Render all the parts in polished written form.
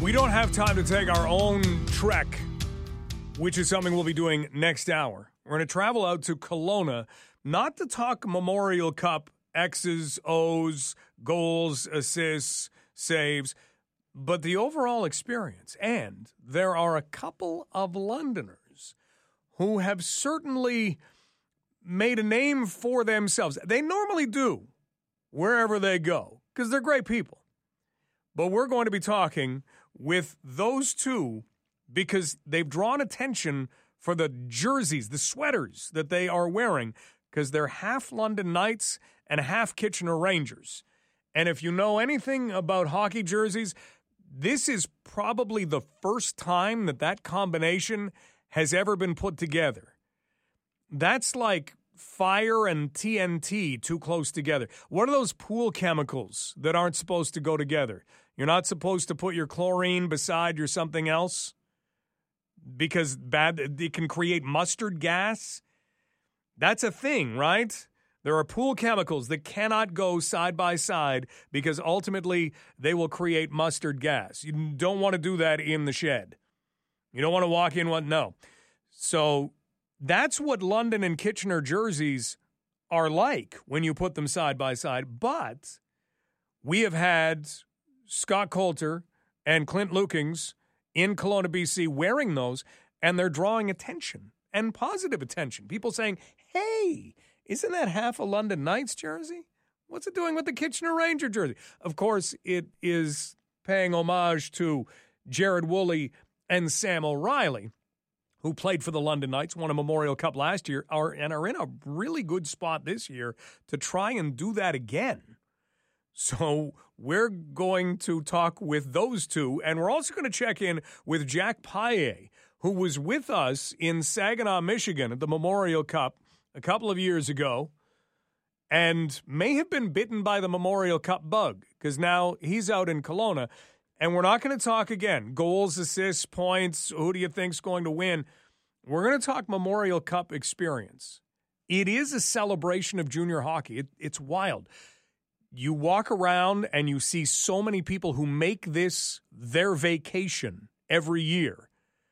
We don't have time to take our own trek, which is something we'll be doing next hour. We're going to travel out to Kelowna, not to talk Memorial Cup, X's, O's, goals, assists, saves, but the overall experience. And there are a couple of Londoners who have certainly made a name for themselves. They normally do, wherever they go, because they're great people. But we're going to be talking with those two because they've drawn attention for the jerseys, the sweaters that they are wearing, because they're half London Knights and half Kitchener Rangers. And if you know anything about hockey jerseys, this is probably the first time that combination has ever been put together. That's like fire and TNT too close together. What are those pool chemicals that aren't supposed to go together? You're not supposed to put your chlorine beside your something else because it can create mustard gas. That's a thing, right? There are pool chemicals that cannot go side by side because ultimately they will create mustard gas. You don't want to do that in the shed. You don't want to walk in one. No. So that's what London and Kitchener jerseys are like when you put them side by side. But we have had Scott Coulter and Clint Lukings in Kelowna, BC, wearing those, and they're drawing attention and positive attention. People saying, hey, isn't that half a London Knights jersey? What's it doing with the Kitchener Ranger jersey? Of course, it is paying homage to Jared Woolley and Sam O'Reilly, who played for the London Knights, won a Memorial Cup last year, and are in a really good spot this year to try and do that again. So we're going to talk with those two, and we're also going to check in with Jack Paille, who was with us in Saginaw, Michigan at the Memorial Cup a couple of years ago and may have been bitten by the Memorial Cup bug because now he's out in Kelowna. And we're not going to talk again goals, assists, points, who do you think's going to win? We're going to talk Memorial Cup experience. It is a celebration of junior hockey. It's wild. You walk around and you see so many people who make this their vacation every year.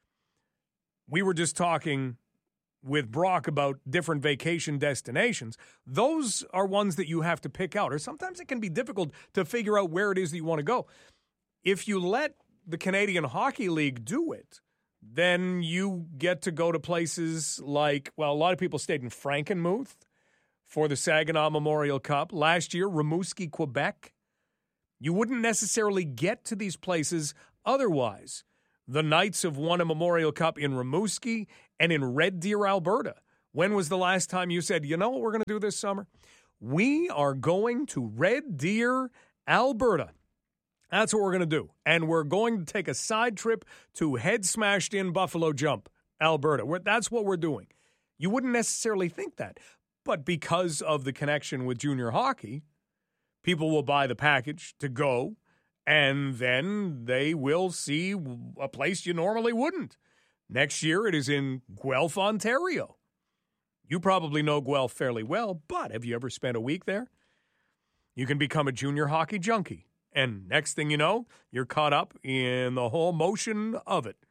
We were just talking with Brock about different vacation destinations. Those are ones that you have to pick out, or sometimes it can be difficult to figure out where it is that you want to go. If you let the Canadian Hockey League do it, then you get to go to places like, well, a lot of people stayed in Frankenmuth for the Saginaw Memorial Cup. Last year, Rimouski, Quebec. You wouldn't necessarily get to these places otherwise. The Knights have won a Memorial Cup in Rimouski and in Red Deer, Alberta. When was the last time you said, you know what we're going to do this summer? We are going to Red Deer, Alberta. That's what we're going to do. And we're going to take a side trip to Head Smashed In Buffalo Jump, Alberta. That's what we're doing. You wouldn't necessarily think that. But because of the connection with junior hockey, people will buy the package to go, and then they will see a place you normally wouldn't. Next year, it is in Guelph, Ontario. You probably know Guelph fairly well, but have you ever spent a week there? You can become a junior hockey junkie. And next thing you know, you're caught up in the whole motion of it.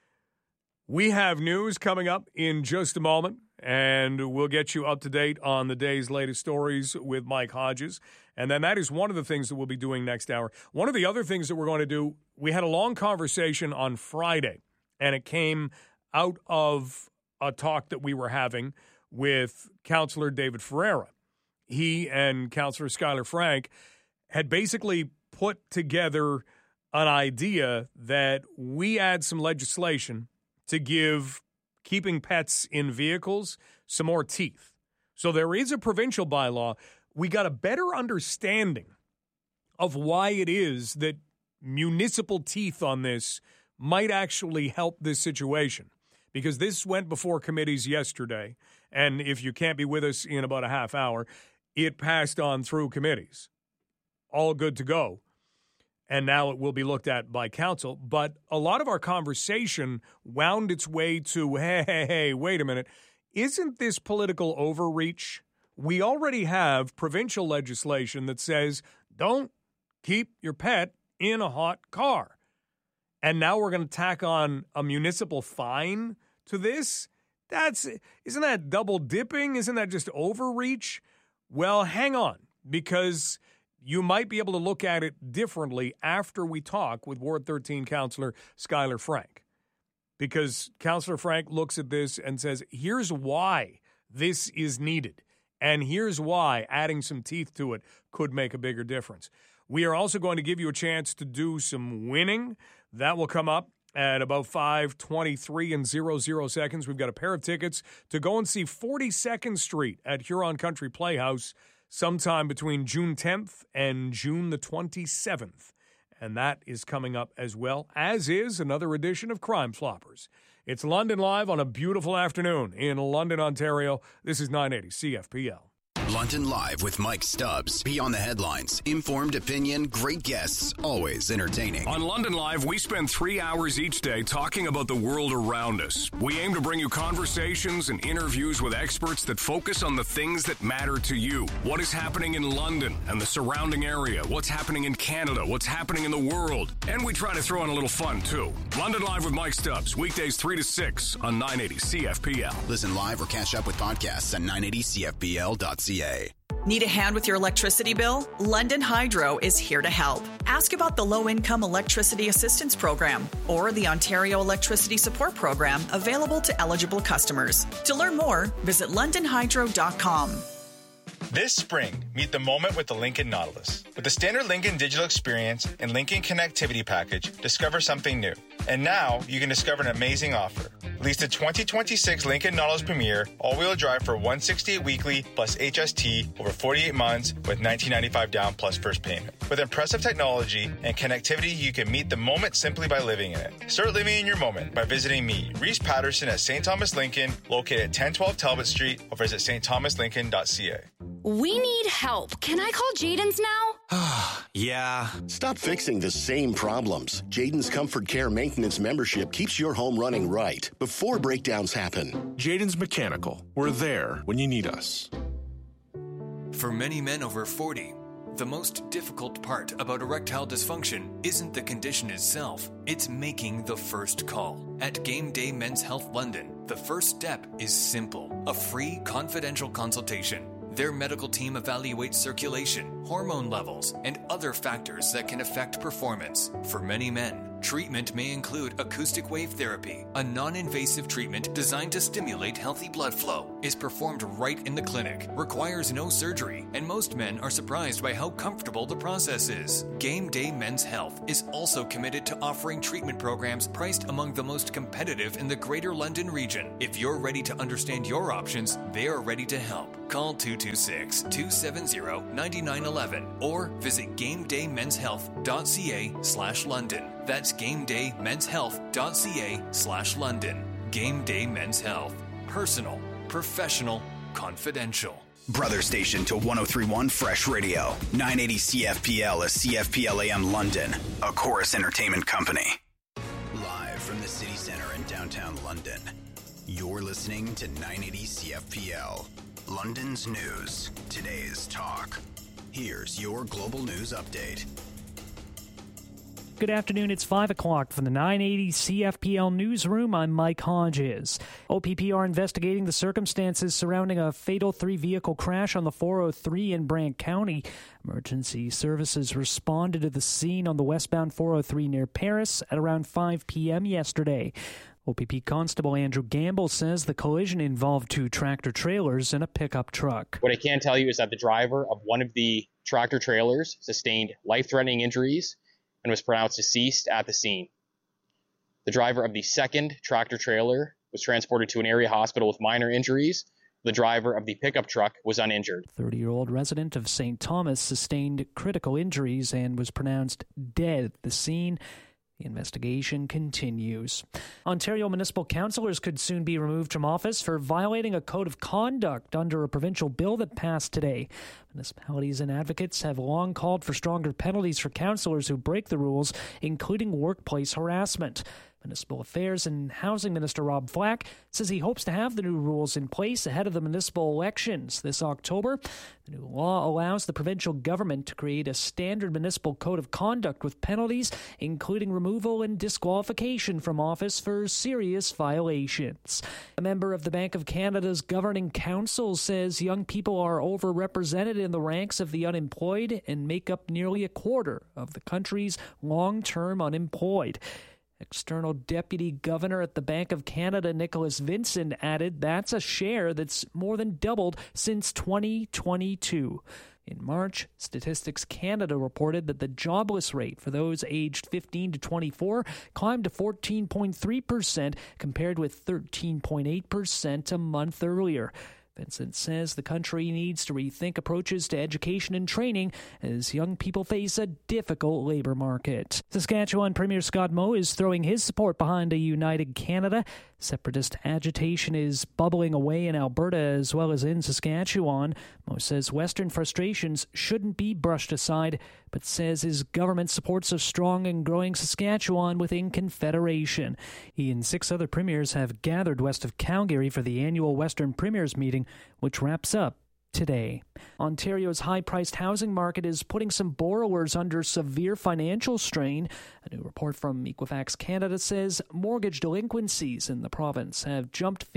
We have news coming up in just a moment, and we'll get you up to date on the day's latest stories with Mike Hodges. And then that is one of the things that we'll be doing next hour. One of the other things that we're going to do, we had a long conversation on Friday, and it came out of a talk that we were having with Councillor David Ferreira. He and Councillor Skylar Frank had basically put together an idea that we add some legislation to give keeping pets in vehicles some more teeth. So there is a provincial bylaw. We got a better understanding of why it is that municipal teeth on this might actually help this situation, because this went before committees yesterday, and if you can't be with us in about a half hour, it passed on through committees. All good to go. And now it will be looked at by council. But a lot of our conversation wound its way to, hey, wait a minute. Isn't this political overreach? We already have provincial legislation that says don't keep your pet in a hot car. and now we're going to tack on a municipal fine to this? Isn't that double dipping? Isn't that just overreach? Well, hang on, because you might be able to look at it differently after we talk with Ward 13 Councillor Skylar Frank. Because Councillor Frank looks at this and says, here's why this is needed. And here's why adding some teeth to it could make a bigger difference. We are also going to give you a chance to do some winning. That will come up at about 5:23 and 00 seconds. We've got a pair of tickets to go and see 42nd Street at Huron Country Playhouse sometime between June 10th and June the 27th. And that is coming up as well, as is another edition of Crime Floppers. It's London Live on a beautiful afternoon in London, Ontario. This is 980 CFPL. London Live with Mike Stubbs. Beyond the headlines. Informed opinion, great guests, always entertaining. On London Live, we spend 3 hours each day talking about the world around us. We aim to bring you conversations and interviews with experts that focus on the things that matter to you. What is happening in London and the surrounding area? What's happening in Canada? What's happening in the world? And we try to throw in a little fun, too. London Live with Mike Stubbs. Weekdays 3 to 6 on 980 CFPL. Listen live or catch up with podcasts at 980CFPL.ca. Need a hand with your electricity bill? London Hydro is here to help. Ask about the Low-Income Electricity Assistance Program or the Ontario Electricity Support Program available to eligible customers. To learn more, visit londonhydro.com. This spring, meet the moment with the Lincoln Nautilus. With the standard Lincoln digital experience and Lincoln connectivity package, discover something new. And now, you can discover an amazing offer. Lease the 2026 Lincoln Nautilus Premier all-wheel drive for $168 weekly plus HST over 48 months with $1995 down plus first payment. With impressive technology and connectivity, you can meet the moment simply by living in it. Start living in your moment by visiting me, Reese Patterson at St. Thomas Lincoln, located at 1012 Talbot Street, or visit stthomaslincoln.ca. We need help. Can I call Jaden's now? Yeah. Stop fixing the same problems. Jaden's Comfort Care Maintenance membership keeps your home running right before breakdowns happen. Jaden's Mechanical. We're there when you need us. For many men over 40, the most difficult part about erectile dysfunction isn't the condition itself, it's making the first call. At Game Day Men's Health London, the first step is simple: a free confidential consultation. Their medical team evaluates circulation, hormone levels, and other factors that can affect performance. For many men, treatment may include acoustic wave therapy, a non-invasive treatment designed to stimulate healthy blood flow, is performed right in the clinic, requires no surgery, and most men are surprised by how comfortable the process is. Game Day Men's Health is also committed to offering treatment programs priced among the most competitive in the Greater London region. If you're ready to understand your options, they are ready to help. Call 226-270-9911 or visit GameDayMen'sHealth.ca/London. That's GameDayMen'sHealth.ca/London. Game Day Men's Health. Personal, professional, confidential. Brother station to 103.1 Fresh Radio. 980 CFPL is CFPL AM London, a Chorus Entertainment company. Live from the city center in downtown London. You're listening to 980 CFPL. London's news. Today's talk. Here's your global news update. Good afternoon. It's 5 o'clock from the 980 CFPL newsroom. I'm Mike Hodges. OPP are investigating the circumstances surrounding a fatal three-vehicle crash on the 403 in Brant County. Emergency services responded to the scene on the westbound 403 near Paris at around 5 p.m. yesterday. OPP Constable Andrew Gamble says the collision involved two tractor-trailers and a pickup truck. What I can tell you is that the driver of one of the tractor-trailers sustained life-threatening injuries and was pronounced deceased at the scene. The driver of the second tractor-trailer was transported to an area hospital with minor injuries. The driver of the pickup truck was uninjured. 30-year-old resident of St. Thomas sustained critical injuries and was pronounced dead at the scene. The investigation continues. Ontario municipal councillors could soon be removed from office for violating a code of conduct under a provincial bill that passed today. Municipalities and advocates have long called for stronger penalties for councillors who break the rules, including workplace harassment. Municipal Affairs and Housing Minister Rob Flack says he hopes to have the new rules in place ahead of the municipal elections this October. The new law allows the provincial government to create a standard municipal code of conduct with penalties, including removal and disqualification from office for serious violations. A member of the Bank of Canada's Governing Council says young people are overrepresented in the ranks of the unemployed and make up nearly a quarter of the country's long-term unemployed. External Deputy Governor at the Bank of Canada, Nicholas Vincent, added that's a share that's more than doubled since 2022. In March, Statistics Canada reported that the jobless rate for those aged 15 to 24 climbed to 14.3% compared with 13.8% a month earlier. Vincent says the country needs to rethink approaches to education and training as young people face a difficult labor market. Saskatchewan Premier Scott Moe is throwing his support behind a united Canada. Separatist agitation is bubbling away in Alberta as well as in Saskatchewan. Moe says Western frustrations shouldn't be brushed aside, but says his government supports a strong and growing Saskatchewan within Confederation. He and 6 other premiers have gathered west of Calgary for the annual Western Premiers meeting, which wraps up today. Ontario's high-priced housing market is putting some borrowers under severe financial strain. A new report from Equifax Canada says mortgage delinquencies in the province have jumped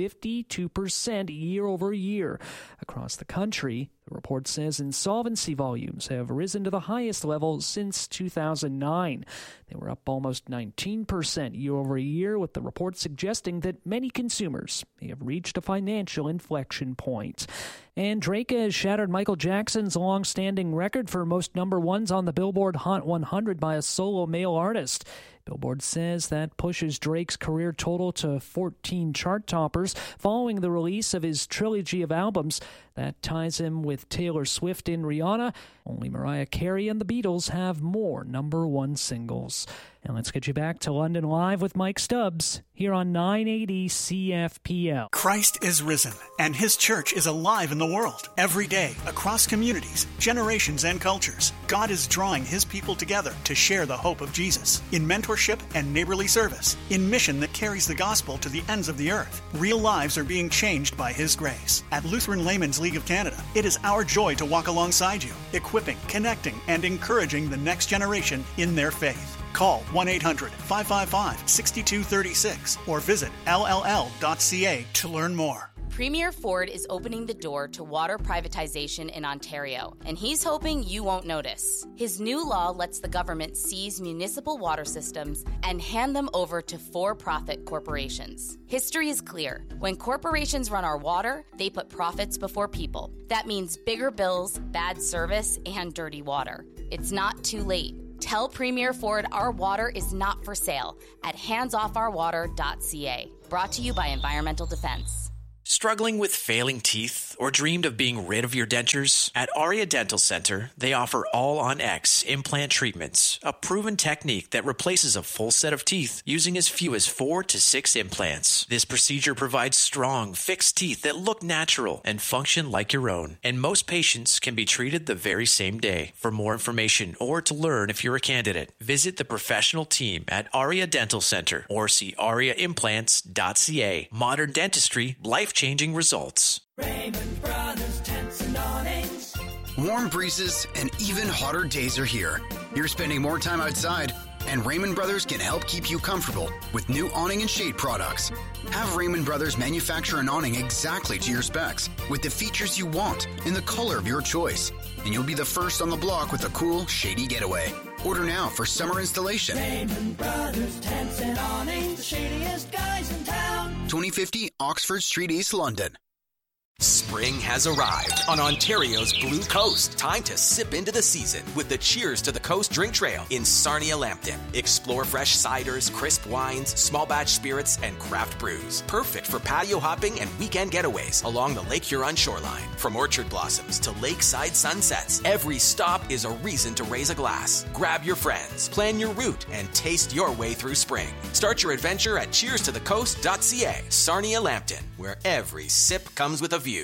52% year over year. Across the country, the report says insolvency volumes have risen to the highest level since 2009. They were up almost 19% year over year, with the report suggesting that many consumers may have reached a financial inflection point. And Drake has shattered Michael Jackson's long-standing record for most number ones on the Billboard Hot 100 by a solo male artist. Billboard says that pushes Drake's career total to 14 chart toppers following the release of his trilogy of albums. That ties him with Taylor Swift and Rihanna. Only Mariah Carey and the Beatles have more number one singles. And let's get you back to London Live with Mike Stubbs here on 980 CFPL. Christ is risen, and His church is alive in the world. Every day, across communities, generations, and cultures, God is drawing His people together to share the hope of Jesus. In mentorship and neighborly service, in mission that carries the gospel to the ends of the earth, real lives are being changed by His grace. At Lutheran Laymen's League of Canada, it is our joy to walk alongside you, equipping, connecting, and encouraging the next generation in their faith. Call 1-800-555-6236 or visit lll.ca to learn more. Premier Ford is opening the door to water privatization in Ontario, and he's hoping you won't notice. His new law lets the government seize municipal water systems and hand them over to for-profit corporations. History is clear. When corporations run our water, they put profits before people. That means bigger bills, bad service, and dirty water. It's not too late. Tell Premier Ford our water is not for sale at handsoffourwater.ca. Brought to you by Environmental Defense. Struggling with failing teeth or dreamed of being rid of your dentures? At Aria Dental Center, they offer All-on-X implant treatments, a proven technique that replaces a full set of teeth using as few as 4 to 6 implants. This procedure provides strong, fixed teeth that look natural and function like your own, and most patients can be treated the very same day. For more information or to learn if you're a candidate, visit the professional team at Aria Dental Center or see ariaimplants.ca. Modern dentistry, life-changing results. Raymond Brothers Tents and Awnings. Warm breezes and even hotter days are here. You're spending more time outside, and Raymond Brothers can help keep you comfortable with new awning and shade products. Have Raymond Brothers manufacture an awning exactly to your specs with the features you want in the color of your choice, and you'll be the first on the block with a cool, shady getaway. Order now for summer installation. Raymond Brothers Tents and Awnings, the shadiest guys in town. 2050 Oxford Street, East London. Spring has arrived on Ontario's Blue Coast. Time to sip into the season with the Cheers to the Coast Drink Trail in Sarnia-Lambton. Explore fresh ciders, crisp wines, small batch spirits, and craft brews. Perfect for patio hopping and weekend getaways along the Lake Huron shoreline. From orchard blossoms to lakeside sunsets, every stop is a reason to raise a glass. Grab your friends, plan your route, and taste your way through spring. Start your adventure at cheerstothecoast.ca. Sarnia-Lambton, where every sip comes with a view.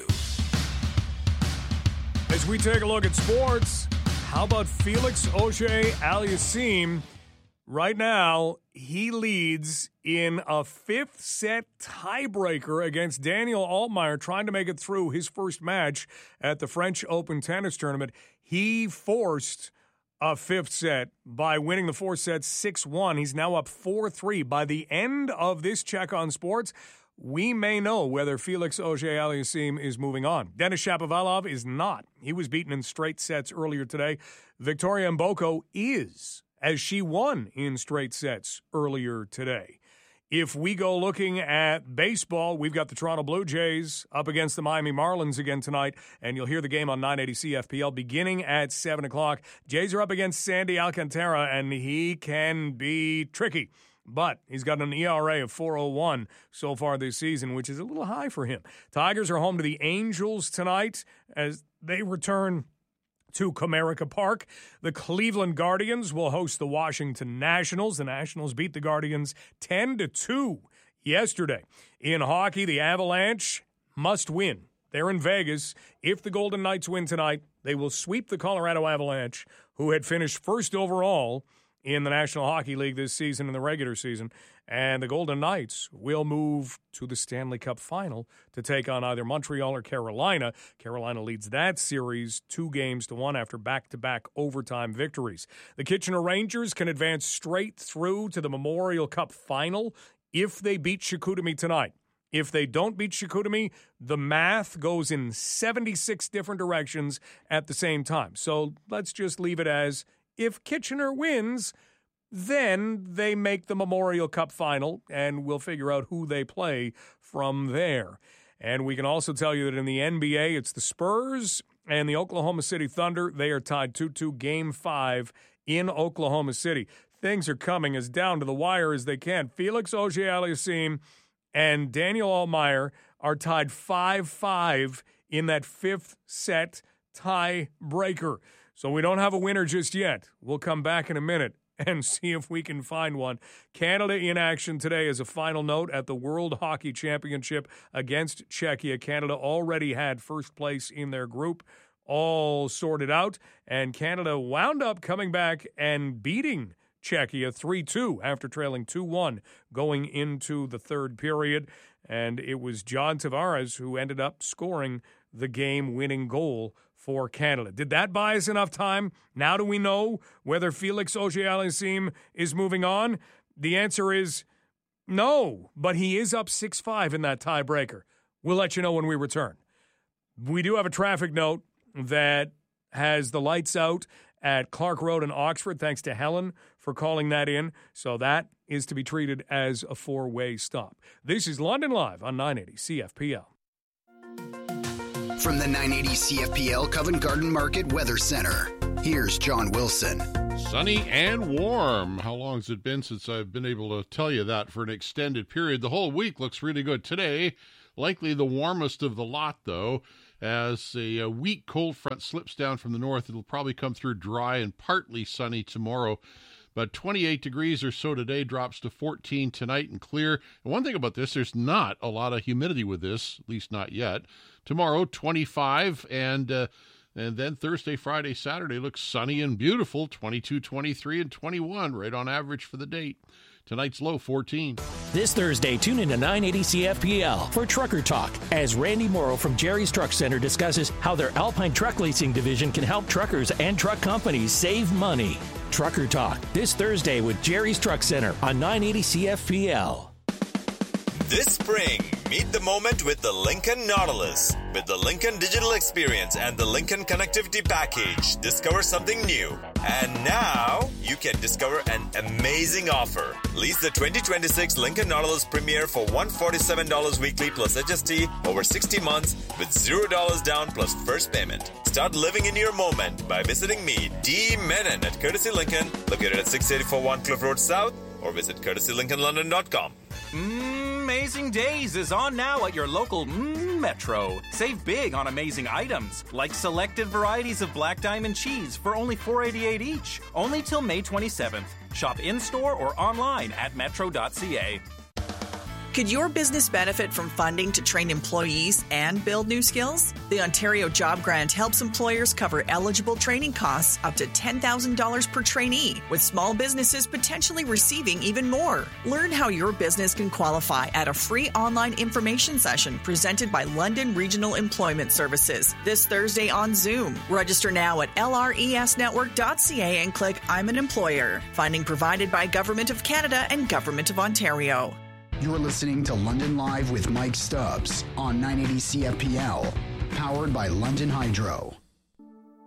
As we take a look at sports, how about Felix Auger-Aliassime Right now, he leads in a fifth-set tiebreaker against Daniel Altmaier, trying to make it through his first match at the French Open tennis tournament. He forced a fifth set by winning the four sets 6-1. He's now up 4-3. By the end of this check on sports, we may know whether Felix Auger-Aliassime is moving on. Denis Shapovalov is not. He was beaten in straight sets earlier today. Victoria Mboko is, as she won in straight sets earlier today. If we go looking at baseball, we've got the Toronto Blue Jays up against the Miami Marlins again tonight, and you'll hear the game on 980 CFPL beginning at 7 o'clock. Jays are up against Sandy Alcantara, and he can be tricky. But he's got an ERA of 4.01 so far this season, which is a little high for him. Tigers are home to the Angels tonight as they return to Comerica Park. The Cleveland Guardians will host the Washington Nationals. The Nationals beat the Guardians 10-2 yesterday. In hockey, the Avalanche must win. They're in Vegas. If the Golden Knights win tonight, they will sweep the Colorado Avalanche, who had finished first overall in the National Hockey League this season in the regular season. And the Golden Knights will move to the Stanley Cup final to take on either Montreal or Carolina. Carolina leads that series 2-1 after back-to-back overtime victories. The Kitchener Rangers can advance straight through to the Memorial Cup final if they beat Chicoutimi tonight. If they don't beat Chicoutimi, the math goes in 76 different directions at the same time. So let's just leave it as if Kitchener wins, then they make the Memorial Cup final, and we'll figure out who they play from there. And we can also tell you that in the NBA, it's the Spurs and the Oklahoma City Thunder. They are tied 2-2, Game 5 in Oklahoma City. Things are coming as down to the wire as they can. Felix Auger-Aliassime and Daniel Altmaier are tied 5-5 in that fifth set tie-breaker. So we don't have a winner just yet. We'll come back in a minute and see if we can find one. Canada in action today as a final note at the World Hockey Championship against Czechia. Canada already had first place in their group, all sorted out, and Canada wound up coming back and beating Czechia 3-2 after trailing 2-1 going into the third period. And it was John Tavares who ended up scoring the game-winning goal for Canada. Did that buy us enough time? Now do we know whether Felix Auger-Aliassime is moving on? The answer is no, but he is up 6-5 in that tiebreaker. We'll let you know when we return. We do have a traffic note that has the lights out at Clark Road in Oxford, thanks to Helen for calling that in. So that is to be treated as a four-way stop. This is London Live on 980 CFPL. From the 980 CFPL Covent Garden Market Weather Center, here's John Wilson. Sunny and warm. How long has it been since I've been able to tell you that for an extended period? The whole week looks really good. Today, likely the warmest of the lot, though. As a weak cold front slips down from the north, it'll probably come through dry and partly sunny tomorrow. But 28 degrees or so today, drops to 14 tonight and clear. And one thing about this, there's not a lot of humidity with this, at least not yet. Tomorrow, 25, and then Thursday, Friday, Saturday looks sunny and beautiful, 22, 23, and 21, right on average for the date. Tonight's low, 14. This Thursday, tune in to 980 CFPL for Trucker Talk as Randy Morrow from Jerry's Truck Center discusses how their Alpine Truck Leasing division can help truckers and truck companies save money. Trucker Talk this Thursday with Jerry's Truck Center on 980 CFPL. This spring, meet the moment with the Lincoln Nautilus. With the Lincoln Digital Experience and the Lincoln Connectivity Package, discover something new. And now, you can discover an amazing offer. Lease the 2026 Lincoln Nautilus Premier for $147 weekly plus HST over 60 months with $0 down plus first payment. Start living in your moment by visiting me, D. Menon at Courtesy Lincoln, located at 684 Warncliffe Road South, or visit courtesylincolnlondon.com. Amazing Days is on now at your local Metro. Save big on amazing items, like selected varieties of Black Diamond cheese for only $4.88 each. Only till May 27th. Shop in-store or online at metro.ca. Could your business benefit from funding to train employees and build new skills? The Ontario Job Grant helps employers cover eligible training costs up to $10,000 per trainee, with small businesses potentially receiving even more. Learn how your business can qualify at a free online information session presented by London Regional Employment Services this Thursday on Zoom. Register now at lresnetwork.ca and click I'm an Employer. Funding provided by Government of Canada and Government of Ontario. You're listening to London Live with Mike Stubbs on 980 CFPL, powered by London Hydro.